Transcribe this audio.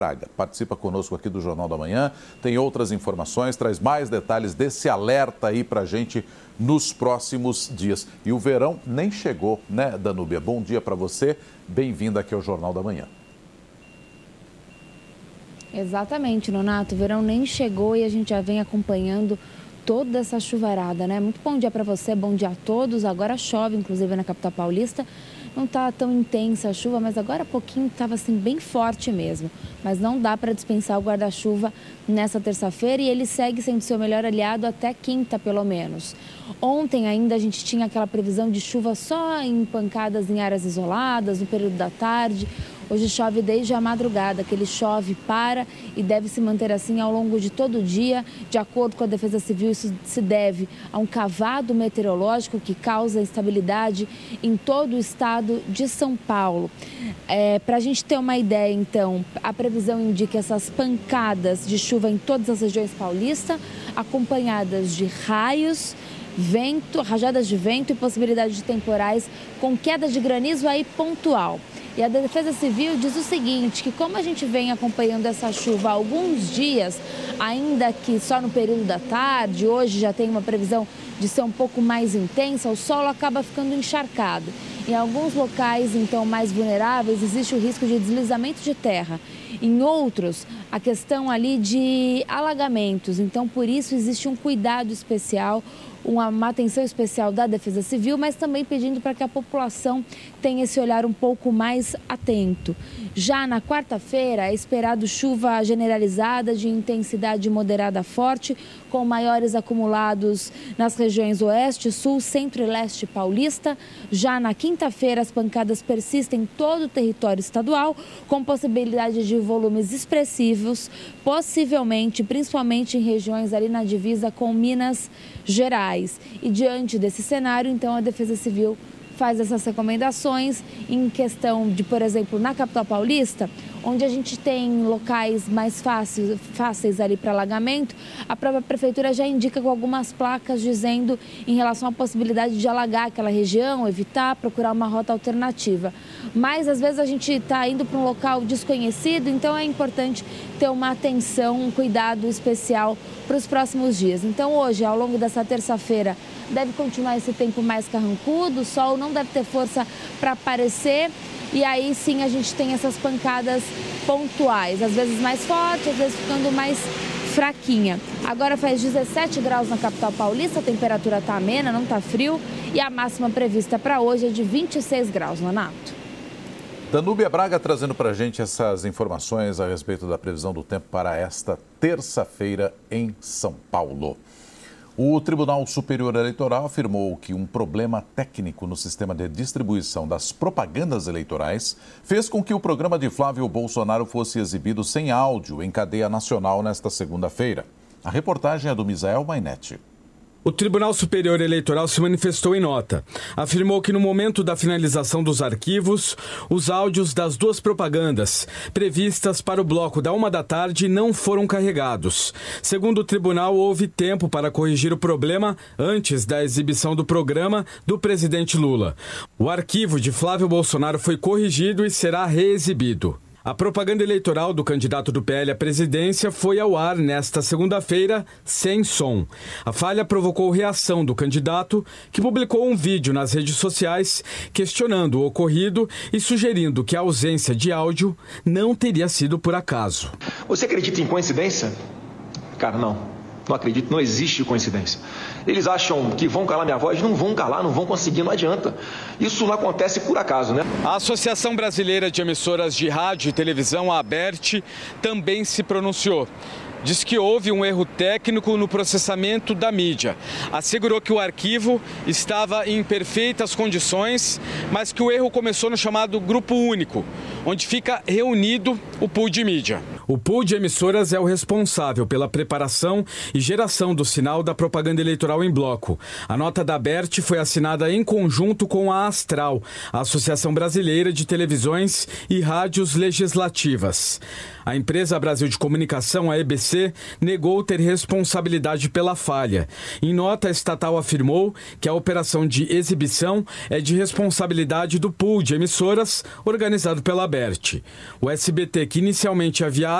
Braga participa conosco aqui do Jornal da Manhã, tem outras informações, traz mais detalhes desse alerta aí pra gente nos próximos dias. E o verão nem chegou, né, Danúbia? Bom dia para você, bem-vinda aqui ao Jornal da Manhã. Exatamente, Nonato, o verão nem chegou e a gente já vem acompanhando toda essa chuvarada, né? Muito bom dia para você, bom dia a todos. Agora chove, inclusive, na capital paulista. Não está tão intensa a chuva, mas agora há pouquinho estava assim bem forte mesmo. Mas não dá para dispensar o guarda-chuva nessa terça-feira e ele segue sendo seu melhor aliado até quinta, pelo menos. Ontem ainda a gente tinha aquela previsão de chuva só em pancadas em áreas isoladas, no período da tarde. Hoje chove desde a madrugada, que ele chove, para e deve se manter assim ao longo de todo o dia. De acordo com a Defesa Civil, isso se deve a um cavado meteorológico que causa instabilidade em todo o estado de São Paulo. Para a gente ter uma ideia, então, a previsão indica essas pancadas de chuva em todas as regiões paulistas, acompanhadas de raios, vento, rajadas de vento e possibilidade de temporais com queda de granizo aí pontual. E a Defesa Civil diz o seguinte, que como a gente vem acompanhando essa chuva há alguns dias, ainda que só no período da tarde, hoje já tem uma previsão de ser um pouco mais intensa, o solo acaba ficando encharcado. Em alguns locais, então, mais vulneráveis, existe o risco de deslizamento de terra. Em outros, a questão ali de alagamentos. Então, por isso, existe um cuidado especial, uma atenção especial da Defesa Civil, mas também pedindo para que a população tenha esse olhar um pouco mais atento. Já na quarta-feira é esperado chuva generalizada de intensidade moderada a forte, com maiores acumulados nas regiões oeste, sul, centro e leste paulista. Já na quinta-feira as pancadas persistem em todo o território estadual, com possibilidade de volumes expressivos, possivelmente, principalmente em regiões ali na divisa com Minas Gerais. E diante desse cenário, então, a Defesa Civil faz essas recomendações em questão de, por exemplo, na capital paulista, onde a gente tem locais mais fáceis ali para alagamento, a própria prefeitura já indica com algumas placas dizendo em relação à possibilidade de alagar aquela região, evitar, procurar uma rota alternativa. Mas às vezes a gente está indo para um local desconhecido, então é importante ter uma atenção, um cuidado especial para os próximos dias. Então hoje, ao longo dessa terça-feira, deve continuar esse tempo mais carrancudo, o sol não deve ter força para aparecer e aí sim a gente tem essas pancadas pontuais, às vezes mais forte, às vezes ficando mais fraquinha. Agora faz 17 graus na capital paulista, a temperatura está amena, não está frio e a máxima prevista para hoje é de 26 graus, Nonato. Danúbia Braga trazendo para a gente essas informações a respeito da previsão do tempo para esta terça-feira em São Paulo. O Tribunal Superior Eleitoral afirmou que um problema técnico no sistema de distribuição das propagandas eleitorais fez com que o programa de Flávio Bolsonaro fosse exibido sem áudio em cadeia nacional nesta segunda-feira. A reportagem é do Misael Mainetti. O Tribunal Superior Eleitoral se manifestou em nota. Afirmou que no momento da finalização dos arquivos, os áudios das duas propagandas previstas para o bloco da 13h não foram carregados. Segundo o tribunal, houve tempo para corrigir o problema antes da exibição do programa do presidente Lula. O arquivo de Flávio Bolsonaro foi corrigido e será reexibido. A propaganda eleitoral do candidato do PL à presidência foi ao ar nesta segunda-feira sem som. A falha provocou reação do candidato, que publicou um vídeo nas redes sociais questionando o ocorrido e sugerindo que a ausência de áudio não teria sido por acaso. Você acredita em coincidência? Cara, não acredito, não existe coincidência. Eles acham que vão calar minha voz, não vão calar, não vão conseguir, não adianta. Isso não acontece por acaso, né? A Associação Brasileira de Emissoras de Rádio e Televisão, a ABERT, também se pronunciou. Diz que houve um erro técnico no processamento da mídia. Assegurou que o arquivo estava em perfeitas condições, mas que o erro começou no chamado Grupo Único, onde fica reunido o pool de mídia. O pool de emissoras é o responsável pela preparação e geração do sinal da propaganda eleitoral em bloco. A nota da ABERT foi assinada em conjunto com a Astral, a Associação Brasileira de Televisões e Rádios Legislativas. A empresa Brasil de Comunicação, a EBC, negou ter responsabilidade pela falha. Em nota, a estatal afirmou que a operação de exibição é de responsabilidade do pool de emissoras organizado pela Aberte. O SBT, que inicialmente havia